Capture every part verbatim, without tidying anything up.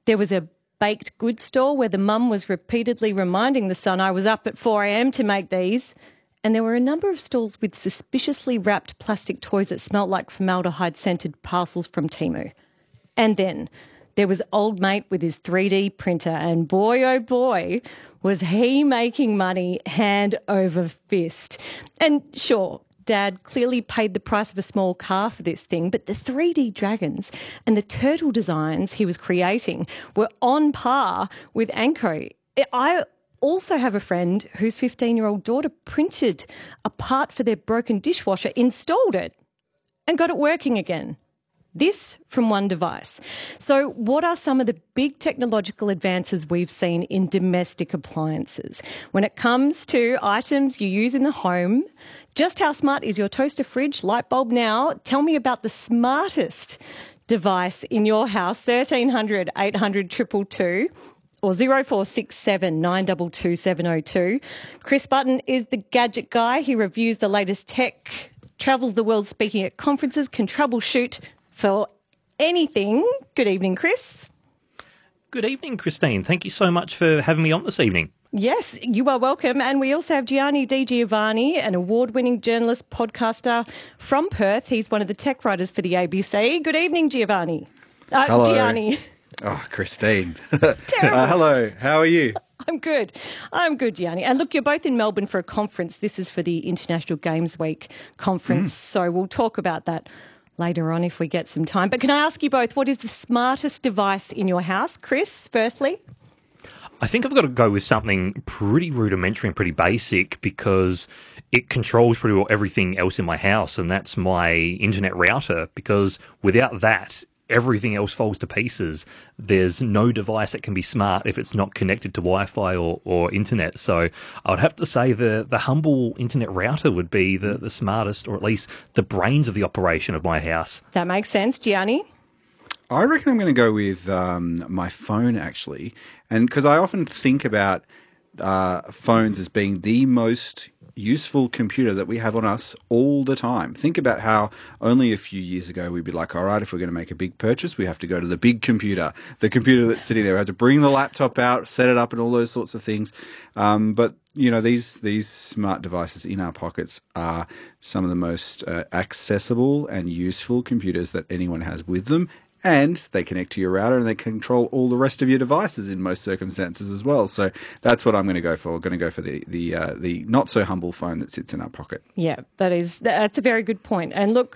There was a baked goods store where the mum was repeatedly reminding the son, I was up at four a.m. to make these. And there were a number of stalls with suspiciously wrapped plastic toys that smelt like formaldehyde-scented parcels from Temu. And then there was old mate with his three D printer, and boy, oh boy, was he making money hand over fist. And sure, Dad clearly paid the price of a small car for this thing, but the three D dragons and the turtle designs he was creating were on par with Anko. I also have a friend whose fifteen-year-old daughter printed a part for their broken dishwasher, installed it, and got it working again. This from one device. So what are some of the big technological advances we've seen in domestic appliances? When it comes to items you use in the home, just how smart is your toaster, fridge, light bulb now? Tell me about the smartest device in your house, thirteen hundred, eight hundred, two two two. Or zero four six seven, nine two two, seven zero two. Chris Button is the gadget guy. He reviews the latest tech, travels the world speaking at conferences, can troubleshoot for anything. Good evening, Chris. Good evening, Christine. Thank you so much for having me on this evening. Yes, you are welcome. And we also have Gianni Di Giovanni, an award-winning journalist, podcaster from Perth. He's one of the tech writers for the A B C. Good evening, Giovanni. Uh, Hello. Gianni. Oh, Christine. uh, hello, how are you? I'm good. I'm good, Gianni. And look, you're both in Melbourne for a conference. This is for the International Games Week conference, mm. so we'll talk about that later on if we get some time. But can I ask you both, what is the smartest device in your house? Chris, firstly? I think I've got to go with something pretty rudimentary and pretty basic because it controls pretty well everything else in my house, and that's my internet router, because without that, everything else falls to pieces. There's no device that can be smart if it's not connected to Wi-Fi or, or internet. So I would have to say the, the humble internet router would be the, the smartest, or at least the brains of the operation of my house. That makes sense. Gianni? I reckon I'm going to go with um, my phone, actually. And because I often think about uh, phones as being the most useful computer that we have on us all the time. Think about how only a few years ago we'd be like, all right, if we're going to make a big purchase, we have to go to the big computer, the computer that's sitting there. We have to bring the laptop out, set it up, and all those sorts of things. Um, but you know, these these smart devices in our pockets are some of the most uh, accessible and useful computers that anyone has with them. And they connect to your router and they control all the rest of your devices in most circumstances as well. So that's what I'm going to go for. I'm going to go for the the uh, the not so humble phone that sits in our pocket. Yeah, that is that's a very good point. And look,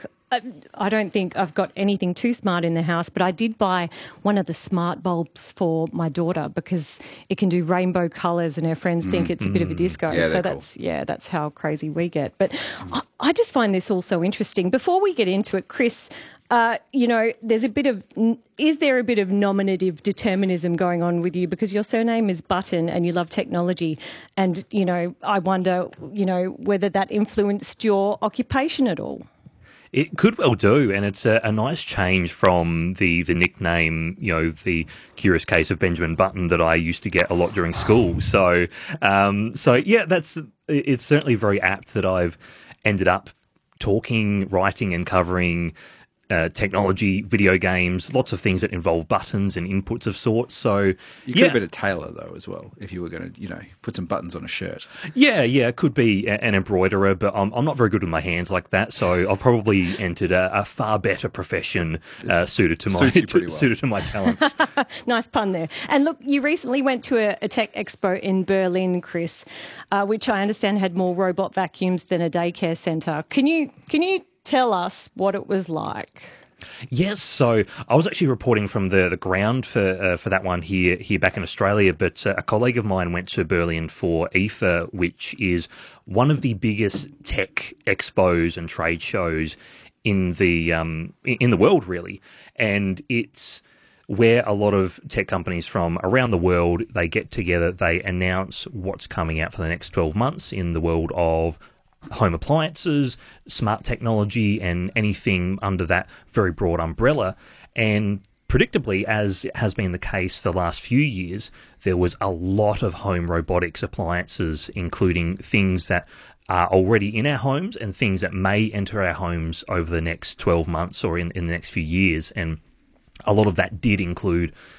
I don't think I've got anything too smart in the house, but I did buy one of the smart bulbs for my daughter because it can do rainbow colours and her friends mm, think it's mm, a bit of a disco. Yeah, so that's cool. yeah, that's how crazy we get. But mm. I, I just find this all so interesting. Before we get into it, Chris, Uh, you know, there's a bit of, is there a bit of nominative determinism going on with you? Because your surname is Button and you love technology. And, you know, I wonder, you know, whether that influenced your occupation at all. It could well do, and it's a, a nice change from the, the nickname, you know, the Curious Case of Benjamin Button that I used to get a lot during school. So, um, so yeah, that's it's certainly very apt that I've ended up talking, writing, and covering Uh, technology, video games, lots of things that involve buttons and inputs of sorts. So you could yeah. have been a tailor though as well if you were going to, you know, put some buttons on a shirt. Yeah, yeah, it could be a, an embroiderer, but I'm, I'm not very good with my hands like that. So I've probably entered a, a far better profession uh, suited to my to, well. suited to my talents. Nice pun there. And look, you recently went to a, a tech expo in Berlin, Chris, uh, which I understand had more robot vacuums than a daycare centre. Can you can you tell us what it was like? Yes, so I was actually reporting from the, the ground for uh, for that one here here back in Australia, but uh, a colleague of mine went to Berlin for I F A, which is one of the biggest tech expos and trade shows in the um, in the world, really, and it's where a lot of tech companies from around the world, they get together, they announce what's coming out for the next twelve months in the world of home appliances, smart technology, and anything under that very broad umbrella. And predictably, as has been the case the last few years, there was a lot of home robotics appliances, including things that are already in our homes and things that may enter our homes over the next twelve months or in, in the next few years. And a lot of that did include